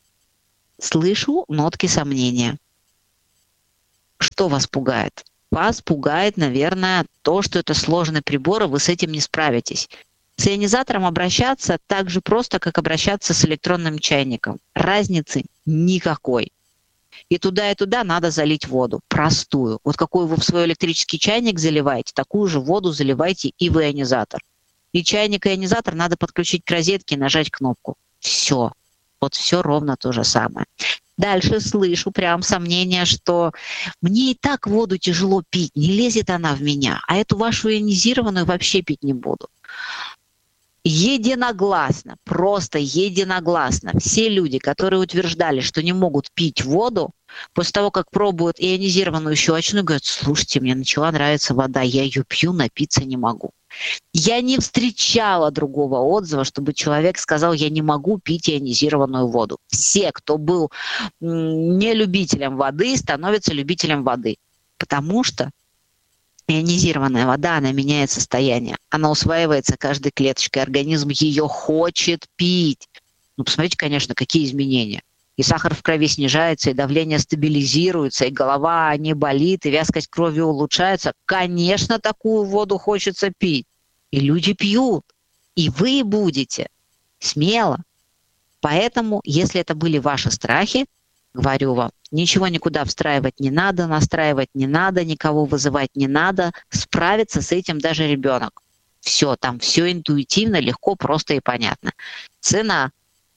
Слышу нотки сомнения. Что вас пугает? Вас пугает, наверное, то, что это сложный прибор, и вы с этим не справитесь. С ионизатором обращаться так же просто, как обращаться с электронным чайником. Разницы никакой. И туда, и туда надо залить воду. Простую. Вот какую вы в свой электрический чайник заливаете, такую же воду заливайте и в ионизатор. И чайник, и ионизатор надо подключить к розетке и нажать кнопку. Все. Вот все ровно то же самое. Дальше слышу прям сомнение, что мне и так воду тяжело пить, не лезет она в меня, а эту вашу ионизированную вообще пить не буду. Единогласно, просто единогласно все люди, которые утверждали, что не могут пить воду, после того, как пробуют ионизированную щелочную, говорят: слушайте, мне начала нравиться вода, я ее пью, напиться не могу. Я не встречала другого отзыва, чтобы человек сказал: я не могу пить ионизированную воду. Все, кто был не любителем воды, становятся любителем воды, потому что ионизированная вода, она меняет состояние. Она усваивается каждой клеточкой. Организм ее хочет пить. Ну, посмотрите, конечно, какие изменения. И сахар в крови снижается, и давление стабилизируется, и голова не болит, и вязкость крови улучшается. Конечно, такую воду хочется пить. И люди пьют. И вы будете. Смело. Поэтому, если это были ваши страхи, говорю вам, ничего никуда встраивать не надо, настраивать не надо, никого вызывать не надо. Справится с этим даже ребенок. Все, там все интуитивно, легко, просто и понятно. Цена.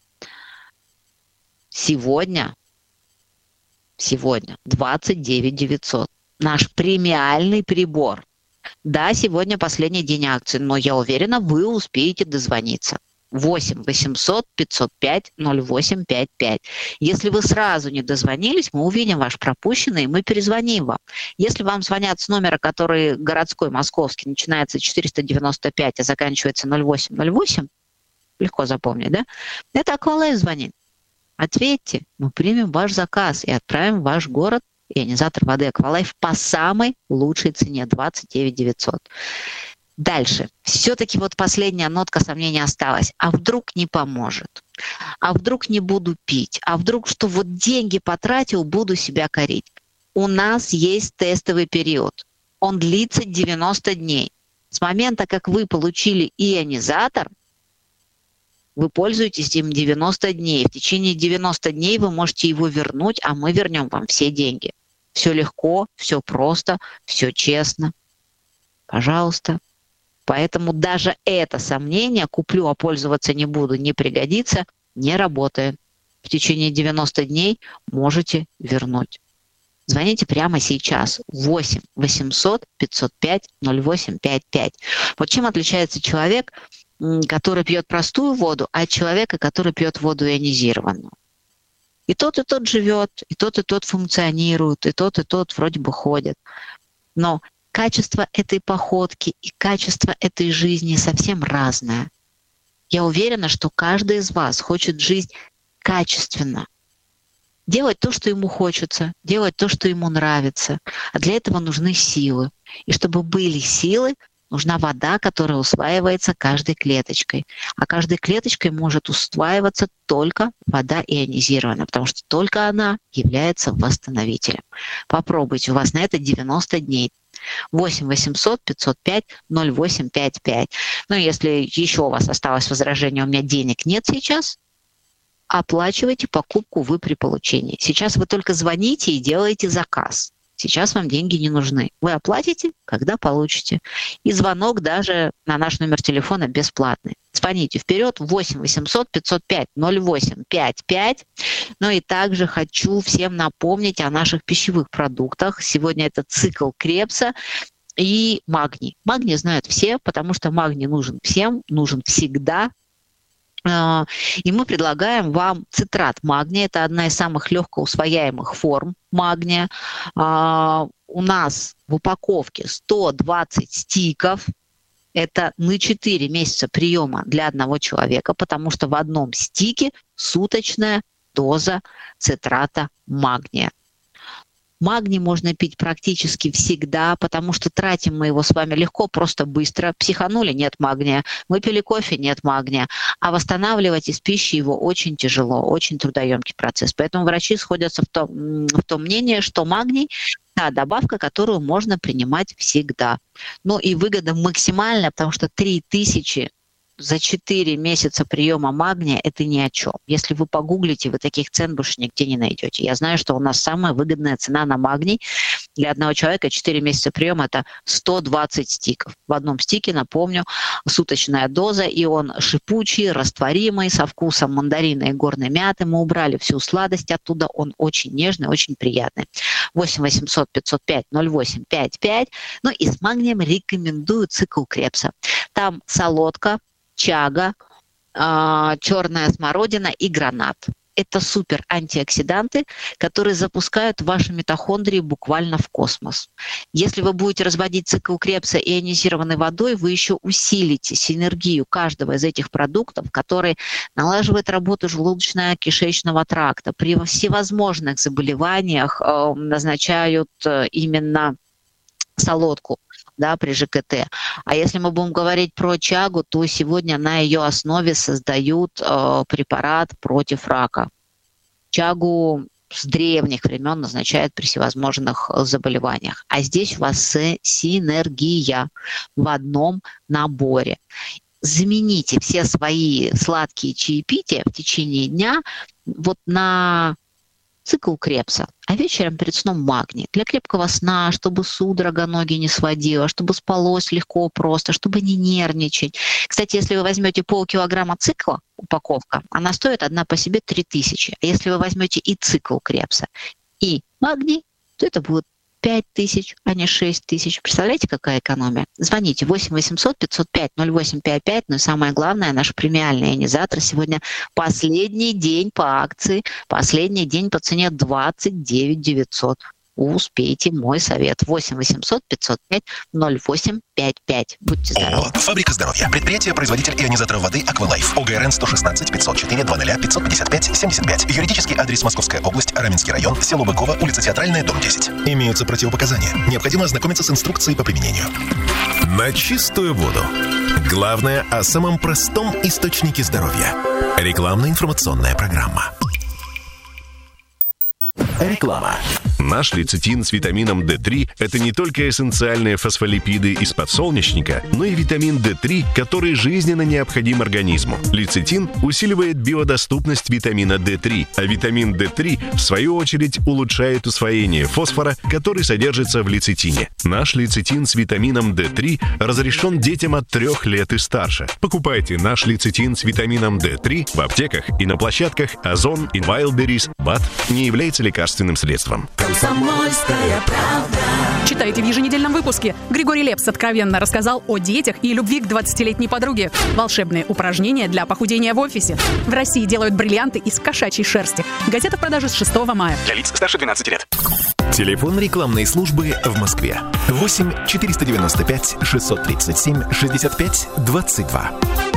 Сегодня, сегодня двадцать девять девятьсот. Наш премиальный прибор. Да, сегодня последний день акции, но я уверена, вы успеете дозвониться. восемь восемьсот пятьсот пять ноль восемь пять пять. Если вы сразу не дозвонились, мы увидим ваш пропущенный, и мы перезвоним вам. Если вам звонят с номера, который городской, московский, начинается четыреста девяносто пять, а заканчивается ноль восемь ноль восемь, легко запомнить, да? Это Аквалайф звонит. Ответьте, мы примем ваш заказ и отправим в ваш город ионизатор воды Аквалайф по самой лучшей цене двадцать девять девятьсот. Дальше. Все-таки вот последняя нотка сомнения осталась. А вдруг не поможет? А вдруг не буду пить? А вдруг, что вот деньги потратил, буду себя корить? У нас есть тестовый период. Он длится девяносто дней. С момента, как вы получили ионизатор, вы пользуетесь им девяносто дней. В течение девяноста дней вы можете его вернуть, а мы вернем вам все деньги. Все легко, все просто, все честно. Пожалуйста. Поэтому даже это сомнение, куплю, а пользоваться не буду, не пригодится, не работает. В течение девяноста дней можете вернуть. Звоните прямо сейчас. восемь восемьсот пятьсот пять ноль восемь пять пять. Вот чем отличается человек, который пьет простую воду, от человека, который пьет воду ионизированную? И тот, и тот живет, и тот, и тот функционирует, и тот, и тот вроде бы ходит. Но качество этой походки и качество этой жизни совсем разное. Я уверена, что каждый из вас хочет жить качественно. Делать то, что ему хочется, делать то, что ему нравится. А для этого нужны силы. И чтобы были силы, Нужна вода, которая усваивается каждой клеточкой. А каждой клеточкой может усваиваться только вода ионизированная, потому что только она является восстановителем. Попробуйте, у вас на это девяносто дней. восемь восемьсот пятьсот пять ноль восемь пять пять. Ну, если еще у вас осталось возражение, у меня денег нет сейчас, оплачивайте покупку вы при получении. Сейчас вы только звоните и делаете заказ. Сейчас вам деньги не нужны. Вы оплатите, когда получите. И звонок даже на наш номер телефона бесплатный. Звоните вперед восемь восемьсот пятьсот пять ноль восемь пять пять. Ну и также хочу всем напомнить о наших пищевых продуктах. Сегодня это цикл Кребса и магний. Магний знают все, потому что магний нужен всем, нужен всегда. И мы предлагаем вам цитрат магния. Это одна из самых легко усвояемых форм магния. У нас в упаковке сто двадцать стиков. Это на четыре месяца приема для одного человека, потому что в одном стике суточная доза цитрата магния. Магний можно пить практически всегда, потому что тратим мы его с вами легко, просто быстро. Психанули — нет магния. Выпили кофе — нет магния. А восстанавливать из пищи его очень тяжело, очень трудоемкий процесс. Поэтому врачи сходятся в том, в том мнении, что магний — та добавка, которую можно принимать всегда. Ну и выгода максимальная, потому что три тысячи за четыре месяца приема магния – это ни о чем. Если вы погуглите, вы таких цен больше нигде не найдете. Я знаю, что у нас самая выгодная цена на магний для одного человека четыре месяца приема – это сто двадцать стиков. В одном стике, напомню, суточная доза, и он шипучий, растворимый, со вкусом мандарина и горной мяты. Мы убрали всю сладость оттуда, он очень нежный, очень приятный. восемь восемьсот пятьсот пять ноль восемь пять пять. Ну и с магнием рекомендую цикл Кребса. Там солодка, чага, э, черная смородина и гранат. Это супер антиоксиданты, которые запускают ваши митохондрии буквально в космос. Если вы будете разводить цикл Кребса ионизированной водой, вы еще усилите синергию каждого из этих продуктов, который налаживает работу желудочно-кишечного тракта. При всевозможных заболеваниях э, назначают э, именно солодку. Да, при ЖКТ. А если мы будем говорить про чагу, то сегодня на ее основе создают э, препарат против рака. Чагу с древних времен назначают при всевозможных заболеваниях. А здесь у вас синергия в одном наборе. Замените все свои сладкие чаепития в течение дня вот на цикл Кребса, а вечером перед сном магний. Для крепкого сна, чтобы судорога ноги не сводила, чтобы спалось легко, просто, чтобы не нервничать. Кстати, если вы возьмете полкилограмма цикла, упаковка, она стоит одна по себе три тысячи. А если вы возьмете и цикл Кребса, и магний, то это будет пять тысяч, а не шесть тысяч. Представляете, какая экономия? Звоните восемь восемьсот пятьсот пять ноль восемь пять пять. Ну и самое главное, наш премиальный ионизатор сегодня последний день по акции, последний день по цене двадцать девять девятьсот. Успейте, мой совет. восемь восемьсот пятьсот пять ноль восемь пять пять. Будьте здоровы. О, Фабрика здоровья. Предприятие производитель ионизаторов воды Аквалайф. ОГРН сто шестнадцать пятьсот четыре двадцать пятьсот пятьдесят пять семьдесят пять. Юридический адрес: Московская область, Раменский район, село Быково, улица Театральная, дом десять. Имеются противопоказания. Необходимо ознакомиться с инструкцией по применению. На чистую воду. Главное о самом простом источнике здоровья. Рекламно-информационная программа. Реклама. Наш лецитин с витамином дэ три – это не только эссенциальные фосфолипиды из подсолнечника, но и витамин дэ три, который жизненно необходим организму. Лецитин усиливает биодоступность витамина дэ три, а витамин дэ три, в свою очередь, улучшает усвоение фосфора, который содержится в лецитине. Наш лецитин с витамином дэ три разрешен детям от трех лет и старше. Покупайте наш лецитин с витамином дэ три в аптеках и на площадках Озон и Wildberries. БАД не является лекарственным средством. Комсомольская правда. Читайте в еженедельном выпуске. Григорий Лепс откровенно рассказал о детях и любви к двадцатилетней подруге. Волшебные упражнения для похудения в офисе. В России делают бриллианты из кошачьей шерсти. Газета в продаже с шестого мая. Для лиц старше двенадцати лет. Телефон рекламной службы в Москве. восемь четыреста девяносто пять шестьсот тридцать семь шестьдесят пять двадцать два.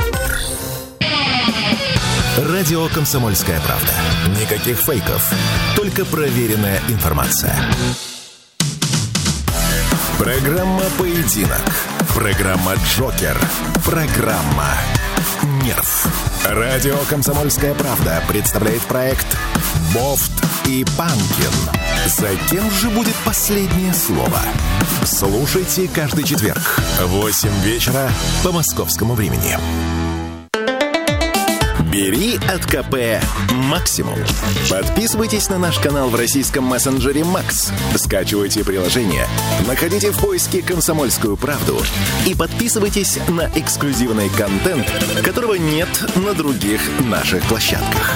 Радио «Комсомольская правда». Никаких фейков, только проверенная информация. Программа «Поединок». Программа «Джокер». Программа «Нерв». Радио «Комсомольская правда» представляет проект «Бофт и Панкин». За кем же будет последнее слово? Слушайте каждый четверг в восемь вечера по московскому времени. Бери от КП максимум. Подписывайтесь на наш канал в российском мессенджере Макс. Скачивайте приложение, находите в поиске «Комсомольскую правду» и подписывайтесь на эксклюзивный контент, которого нет на других наших площадках.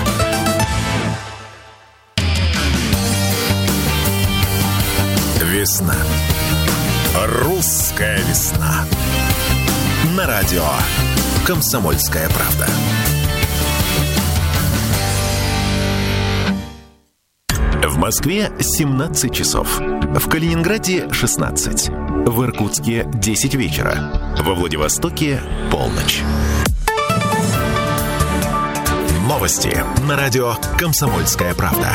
Весна. Русская весна. На радио «Комсомольская правда». В Москве семнадцать часов. В Калининграде шестнадцать. В Иркутске десять вечера. Во Владивостоке полночь. Новости на радио «Комсомольская правда».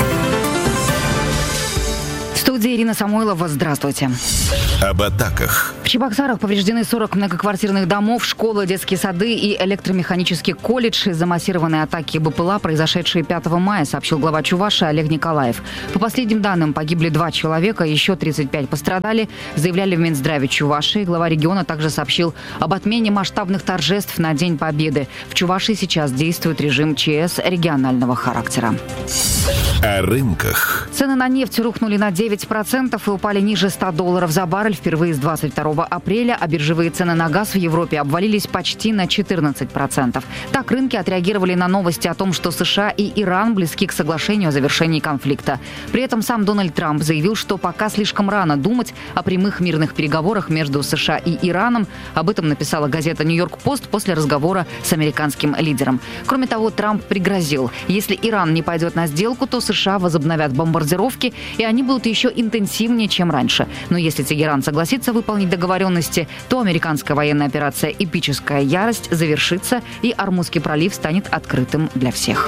В студии Ирина Самойлова. Здравствуйте. Об атаках. В Чебоксарах повреждены сорок многоквартирных домов, школы, детские сады и электромеханический колледж из-за массированной атаки БПЛА, произошедшей пятого мая, сообщил глава Чувашии Олег Николаев. По последним данным, погибли два человека, еще тридцать пять пострадали, заявляли в Минздраве Чувашии. Глава региона также сообщил об отмене масштабных торжеств на День Победы. В Чувашии сейчас действует режим ЧС регионального характера. О рынках. Цены на нефть рухнули на девять процентов и упали ниже ста долларов за баррель впервые с двадцать второго апреля, а биржевые цены на газ в Европе обвалились почти на четырнадцать процентов. Так рынки отреагировали на новости о том, что США и Иран близки к соглашению о завершении конфликта. При этом сам Дональд Трамп заявил, что пока слишком рано думать о прямых мирных переговорах между США и Ираном. Об этом написала газета «Нью-Йорк Пост» после разговора с американским лидером. Кроме того, Трамп пригрозил, если Иран не пойдет на сделку, то США возобновят бомбардировки, и они будут еще интенсивнее, чем раньше. Но если Тегеран согласится выполнить договоренности, то американская военная операция «Эпическая ярость» завершится, и Ормузский пролив станет открытым для всех.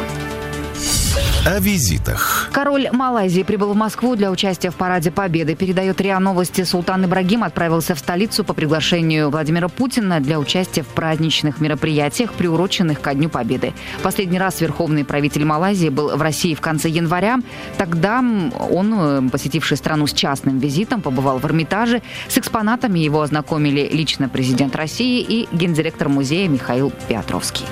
О визитах. Король Малайзии прибыл в Москву для участия в Параде Победы. Передает РИА Новости. Султан Ибрагим отправился в столицу по приглашению Владимира Путина для участия в праздничных мероприятиях, приуроченных ко Дню Победы. Последний раз верховный правитель Малайзии был в России в конце января. Тогда он, посетивший страну с частным визитом, побывал в Эрмитаже. С экспонатами его ознакомили лично президент России и гендиректор музея Михаил Петровский.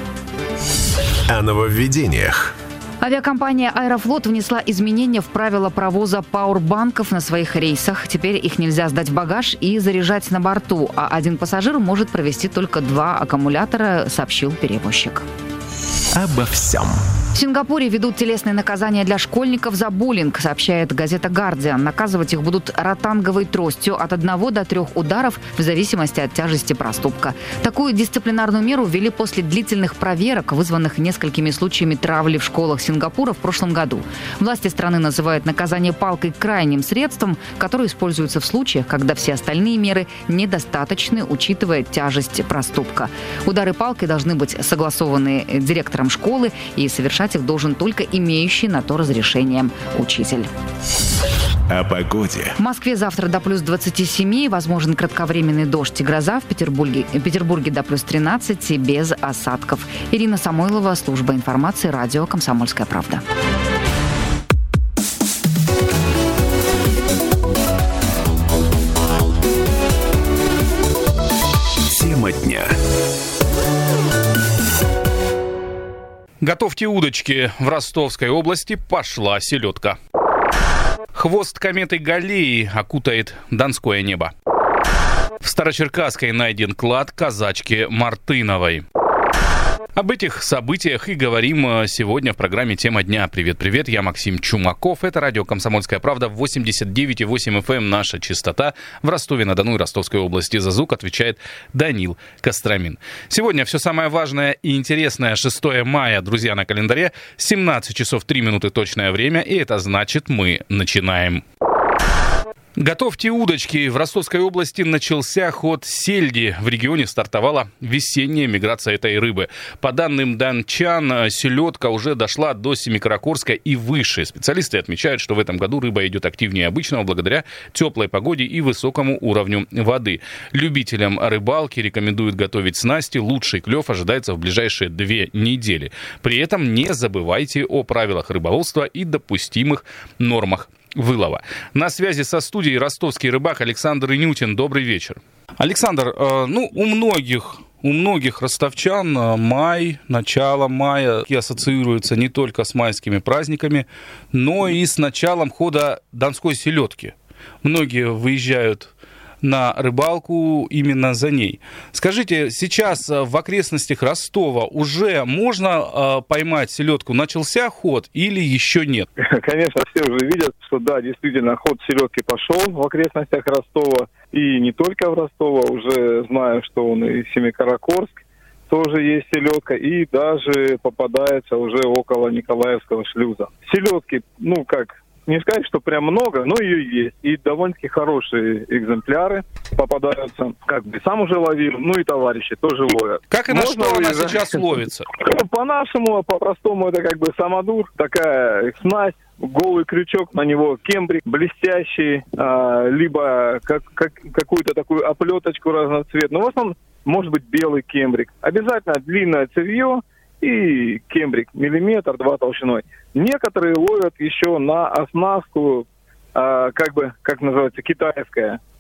О нововведениях. Авиакомпания «Аэрофлот» внесла изменения в правила провоза пауэрбанков на своих рейсах. Теперь их нельзя сдать в багаж и заряжать на борту, а один пассажир может провести только два аккумулятора, сообщил перевозчик. Обо всем. В Сингапуре ведут телесные наказания для школьников за буллинг, сообщает газета «Гардиан». Наказывать их будут ротанговой тростью от одного до трех ударов в зависимости от тяжести проступка. Такую дисциплинарную меру ввели после длительных проверок, вызванных несколькими случаями травли в школах Сингапура в прошлом году. Власти страны называют наказание палкой крайним средством, которое используется в случаях, когда все остальные меры недостаточны, учитывая тяжесть проступка. Удары палкой должны быть согласованы директором школы, и совершать их должен только имеющий на то разрешение учитель. О погоде. В Москве завтра до плюс двадцати семи, возможен кратковременный дождь и гроза. В Петербурге, в Петербурге до плюс тринадцати, без осадков. Ирина Самойлова, служба информации, радио «Комсомольская правда». Тема дня. Готовьте удочки. В Ростовской области пошла селедка. Хвост кометы Галлеи окутает Донское небо. В Старочеркасской найден клад казачки Мартыновой. Об этих событиях и говорим сегодня в программе «Тема дня». Привет-привет, я Максим Чумаков. Это радио «Комсомольская правда», восемьдесят девять и восемь эф эм, наша частота. В Ростове-на-Дону и Ростовской области за звук отвечает Данил Костромин. Сегодня все самое важное и интересное. шестого мая, друзья, на календаре. семнадцать часов три минуты точное время, и это значит, мы начинаем. Готовьте удочки. В Ростовской области начался ход сельди. В регионе стартовала весенняя миграция этой рыбы. По данным дончан, селедка уже дошла до Семикаракорска и выше. Специалисты отмечают, что в этом году рыба идет активнее обычного благодаря теплой погоде и высокому уровню воды. Любителям рыбалки рекомендуют готовить снасти. Лучший клев ожидается в ближайшие две недели. При этом не забывайте о правилах рыболовства и допустимых нормах вылова. На связи со студией ростовский рыбак Александр Инютин. Добрый вечер. Александр, ну, у многих, у многих ростовчан май, начало мая ассоциируется не только с майскими праздниками, но и с началом хода донской селедки. Многие выезжают на рыбалку именно за ней. Скажите, сейчас в окрестностях Ростова уже можно э, поймать селедку? Начался ход или еще нет? Конечно, все уже видят, что да, действительно, ход селедки пошел в окрестностях Ростова. И не только в Ростово, уже знаю, что он и Семикаракорск тоже есть селедка, и даже попадается уже около Николаевского шлюза. Селедки, ну как, не сказать, что прям много, но ее есть. И довольно-таки хорошие экземпляры попадаются. Как бы сам уже ловил, ну и товарищи тоже ловят. Как и на что она сейчас ловится? По-нашему, по-простому, это как бы самодур, такая снасть, голый крючок, на него кембрик блестящий, а, либо как, как, какую-то такую оплеточку разноцветную. В основном может быть белый кембрик. Обязательно длинное цевье и кембрик, миллиметр, два толщиной. Некоторые ловят еще на оснастку, а, как бы, как называется, китайская.